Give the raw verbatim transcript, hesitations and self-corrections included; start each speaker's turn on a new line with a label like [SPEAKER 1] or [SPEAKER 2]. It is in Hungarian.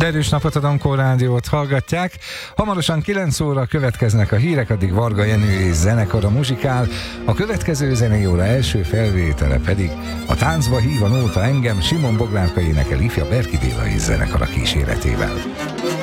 [SPEAKER 1] Derűs napot, a Dankó Rádiót hallgatják. Hamarosan kilenc óra következnek a hírek, addig Varga Jenő és zenekara muzsikál. A következő zenei óra első felvétele pedig a Táncba hív a nóta engem, Simon Boglárka énekel ifja Berki Béla és zenekara kíséretével.